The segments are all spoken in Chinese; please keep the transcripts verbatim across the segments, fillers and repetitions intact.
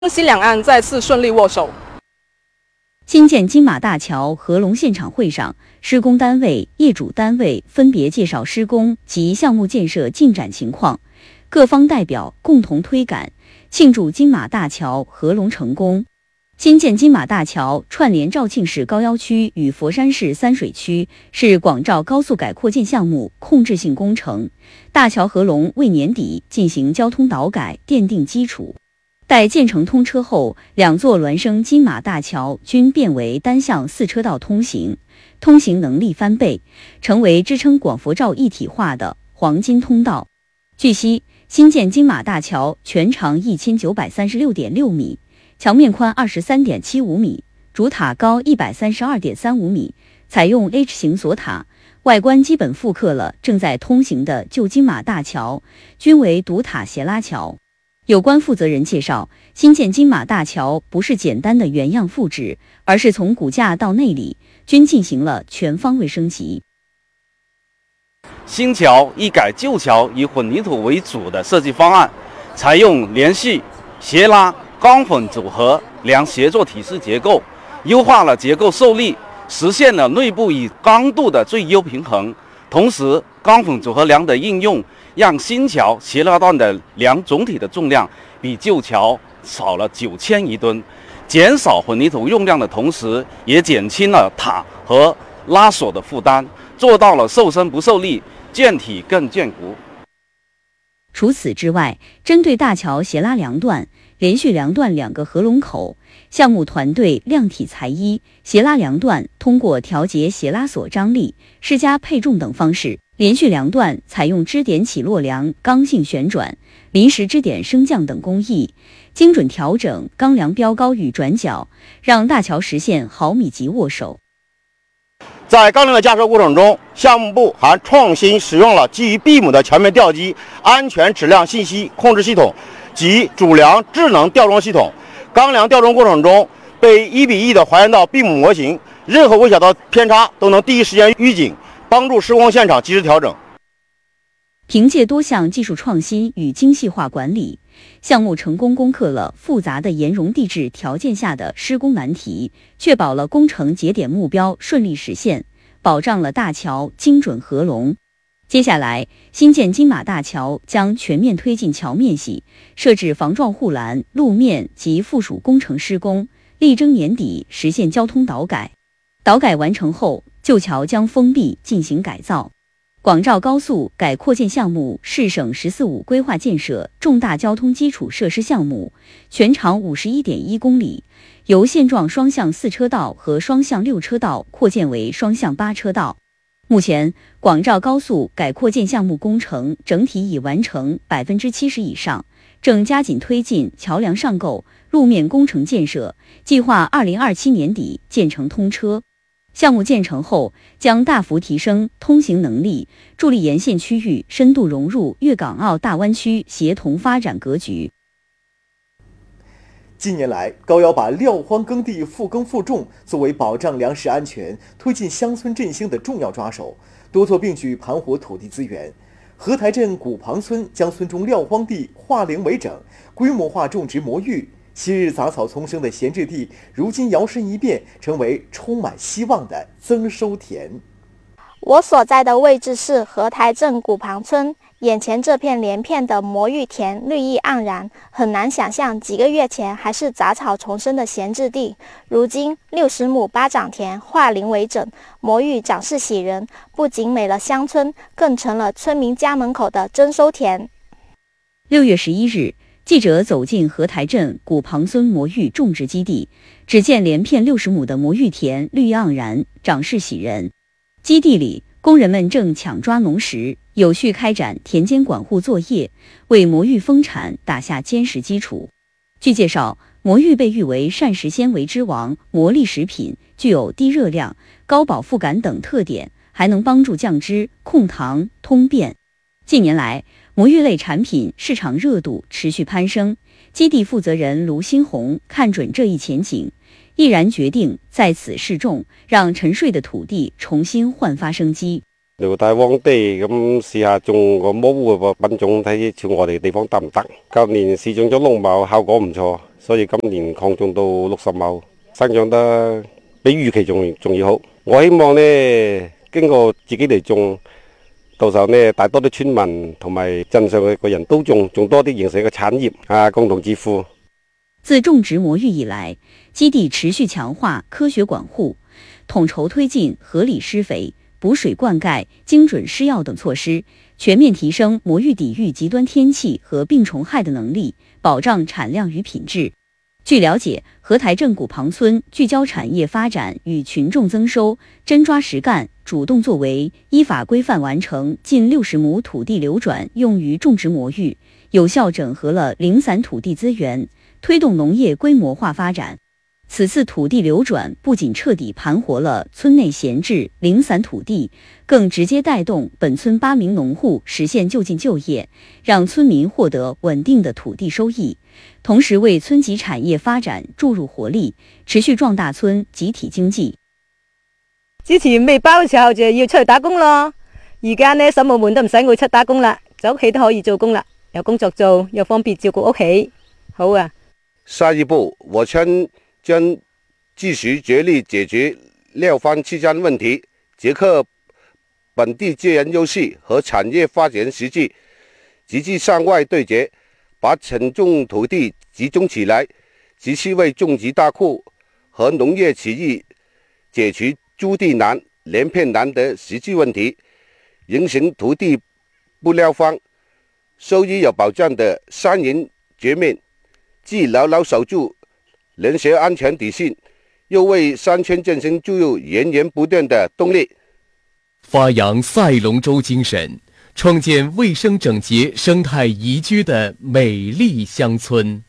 中西两岸再次顺利握手。 新建金马大桥合龙现场会上，施工单位、业主单位分别介绍施工及项目建设进展情况，各方代表共同推杆，庆祝金马大桥合龙成功。新建金马大桥串联肇庆市高要区与佛山市三水区，是广肇高速改扩建项目控制性工程，大桥合龙为年底进行交通导改奠定基础。待建成通车后，两座孪生金马大桥均变为单向四车道通行，通行能力翻倍，成为支撑广佛肇一体化的黄金通道。据悉，新建金马大桥全长一千九百三十六点六米，桥面宽二十三点七五米，主塔高一百三十二点三五米，采用 H 型锁塔，外观基本复刻了正在通行的旧金马大桥，均为独塔斜拉桥。有关负责人介绍，新建金马大桥不是简单的原样复制，而是从骨架到内里均进行了全方位升级。 新桥一改旧桥以混凝土为主的设计方案，采用连续、斜拉、钢混组合梁协作体式结构，优化了结构受力，实现了内部与刚度的最优平衡。同时，钢混组合梁的应用，让新桥斜拉段的梁总体的重量比旧桥少了九千余吨，减少混凝土用量的同时，也减轻了塔和拉锁的负担，做到了瘦身不受力，建体更坚固。 除此之外，针对大桥斜拉梁段、连续梁段两个合龙口，项目团队量体裁衣，斜拉梁段通过调节斜拉锁张力、施加配重等方式，连续梁段采用支点起落梁刚性旋转、临时支点升降等工艺，精准调整钢梁标高与转角，让大桥实现毫米级握手。 在钢梁的架设过程中，项目部还创新使用了基于 B I M 的桥面吊机安全质量信息控制系统及主梁智能吊装系统。钢梁吊装过程中被一比一的还原到 B I M 模型，任何微小的偏差都能第一时间预警，帮助施工现场及时调整。 凭借多项技术创新与精细化管理，项目成功攻克了复杂的岩溶地质条件下的施工难题，确保了工程节点目标顺利实现，保障了大桥精准合龙。接下来，新建金马大桥将全面推进桥面系，设置防撞护栏、路面及附属工程施工，力争年底实现交通导改。导改完成后，旧桥将封闭进行改造。广肇高速改扩建项目是省“十四五”规划建设重大交通基础设施项目，全长 五十一点一公里，由现状双向四车道和双向六车道扩建为双向八车道。目前，广肇高速改扩建项目工程整体已完成 百分之七十 以上，正加紧推进桥梁上构、路面工程建设，计划二零二七年底建成通车。项目建成后，将大幅提升通行能力，助力沿线区域深度融入粤港澳大湾区协同发展格局。 近年来，高要把撂荒耕地复耕复种作为保障粮食安全、推进乡村振兴的重要抓手，多做并举盘活土地资源。河台镇古庞村将村中撂荒地化零为整，规模化种植魔芋。昔日杂草丛生的闲置地，如今摇身一变，成为充满希望的增收田。 我所在的位置是河台镇古庞村，眼前这片连片的魔芋田绿意盎然，很难想象几个月前还是杂草丛生的闲置地，如今六十亩八掌田化零为整，魔芋长势喜人，不仅美了乡村，更成了村民家门口的增收田。 六月十一日，记者走进河台镇古庞村魔芋种植基地，只见连片六十亩的魔芋田绿意盎然，长势喜人。基地里，工人们正抢抓农时，有序开展田间管护作业，为魔芋丰产打下坚实基础。据介绍，魔芋被誉为膳食纤维之王、魔力食品，具有低热量、高饱腹感等特点，还能帮助降脂、控糖、通便。近年来，魔芋类产品市场热度持续攀升，基地负责人卢新红看准这一前景，毅然决定在此试种，讓沉睡的土地重新煥發生機。 遼大荒地咁試下種個魔芋嘅品種，睇似我哋地方得唔得？舊年試種咗龍茅，效果唔錯， 所以今年擴種到六十畝，生長得比預期仲仲要好。我希望呢，經過自己嚟種，到時候呢，大多啲村民同埋鎮上嘅人都種，種多啲形成一個產業啊，共同致富。 自種植魔芋以來，基地持續強化科學管護，統籌推進合理施肥、補水灌溉、精準施藥等措施，全面提升魔芋抵禦極端天氣和病蟲害的能力，保障產量與品質。據了解，荷台鎮古旁村聚焦產業發展與群眾增收，真抓實幹，主動作為，依法規範完成近六十畝土地流轉用於種植魔芋，有效整合了零散土地資源，推動農業規模化發展。此次土地流轉不僅徹底盤活了村內閒置零散土地，更直接帶動本村八名農戶實現就近就業，讓村民獲得穩定的土地收益，同時為村級產業發展注入活力，持續壯大村集體經濟。 之前未包嘅時候就要出去打工咯，而家呢，嬸母們都唔使外出打工啦，在屋企都可以做工啦，有工作做，又方便照顧屋企，好啊。 下一步，我村將繼續竭力解決廖荒期間問題，結合本地資源優勢和產業發展實際，積極向外對接，把沉重土地集中起來，繼續為種植大戶和農業企業解決租地難、連片難的實際問題，形成土地不廖荒、收益有保障的三贏局面，既牢牢守住人身安全底線，又為山村振興注入源源不斷的動力。 發揚賽龍舟精神，創建衛生整潔、生態宜居的美麗鄉村。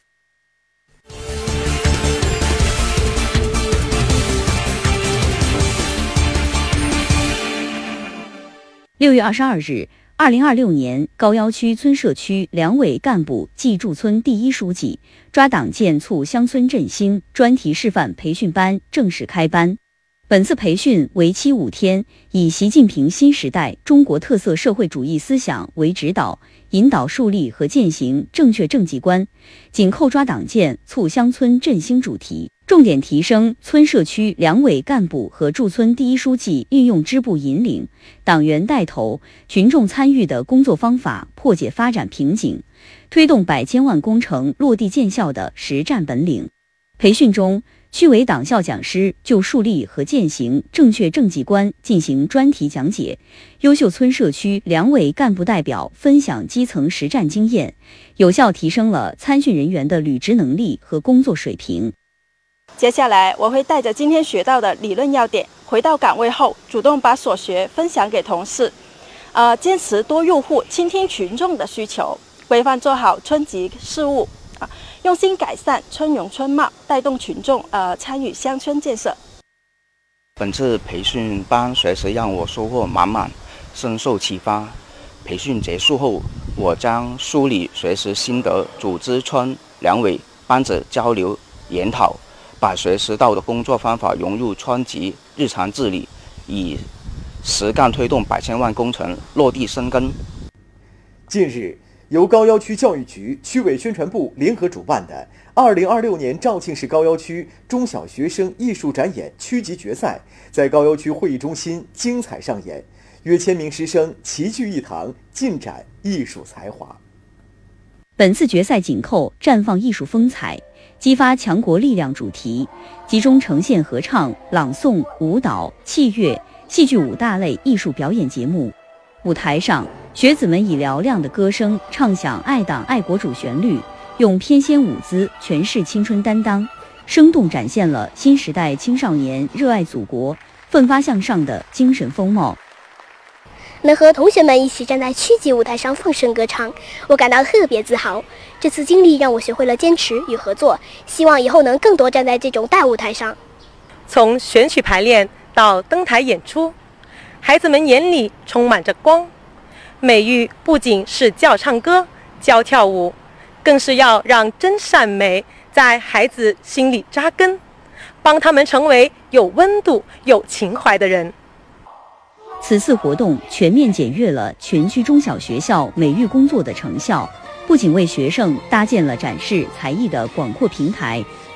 六月二十二日，二零二六年高要區村社區兩委幹部暨駐村第一書記抓黨建促鄉村振興專題示範培訓班正式開班。本次培訓為期五天，以習近平新時代中國特色社會主義思想為指導，引導樹立和踐行正確政績觀，緊扣抓黨建促鄉村振興主題，重點提升村社區兩委幹部和駐村第一書記運用支部引領、黨員帶頭、群眾參與的工作方法，破解發展瓶頸，推動百千萬工程落地見效的實戰本領。培訓中，區委黨校講師就樹立和踐行正確政績觀進行專題講解，優秀村社區兩委幹部代表分享基層實戰經驗，有效提升了參訓人員的履職能力和工作水平。 接下來我會帶着今天學到的理論要點，回到崗位後主動把所學分享給同事，呃，堅持多入戶，傾聽群眾的需求，規範做好村級事務，啊，用心改善村容村貌，帶動群眾呃參與鄉村建設。 本次培訓班確實讓我收穫滿滿，深受啟發。培訓結束後，我將梳理學習心得，組織村兩委班子交流研討，把學習到的工作方法融入村級日常治理，以實幹推動百千萬工程落地生根。 近日，由高要區教育局、區委宣傳部聯合主辦的二零二六年肇慶市高要區中小學生藝術展演區級決賽，在高要區會議中心精彩上演，約千名師生齊聚一堂，盡展藝術才華。 本次決賽緊扣綻放藝術風采、激發強國力量主題，集中呈現合唱、朗誦、舞蹈、器樂、戲劇五大類藝術表演節目。舞台上，學子們以嘹亮的歌聲唱響愛黨愛國主旋律，用翩跹舞姿詮釋青春擔當，生動展現了新時代青少年熱愛祖國、奮發向上的精神風貌。 能和同學們一起站在區級舞台上放聲歌唱，我感到特別自豪。這次經歷讓我學會了堅持與合作，希望以後能更多站在這種大舞台上。 從選曲排練到登台演出，孩子們眼裡充滿着光。美育不僅是教唱歌、教跳舞，更是要讓真善美在孩子心裡扎根，幫他們成為有溫度、有情懷的人。 此次活動全面檢閱了全區中小學校美育工作的成效， 不仅为学生搭建了展示才艺的广阔平台，